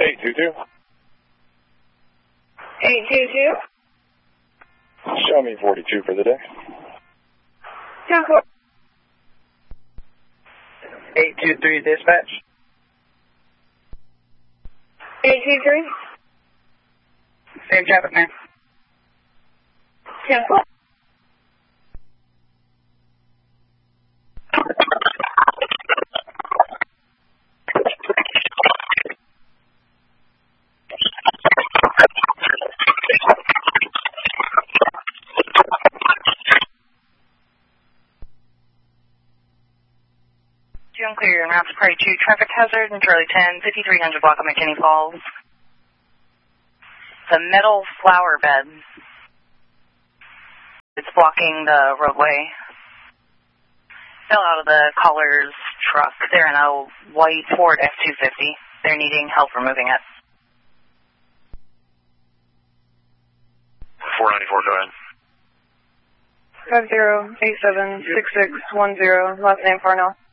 822. 822. Show me 42 for the day. 10-4. 823 dispatch. 823. Same traffic, man. 10-4. June clear and route to Prairie 2 traffic hazard and Charlie 10, 5300 block of McKinney Falls. The metal flower bed. It's blocking the roadway. Fell out of the caller's truck. They're in a white Ford F-250. They're needing help removing it. 494, go ahead. 50876610, last name Farnell.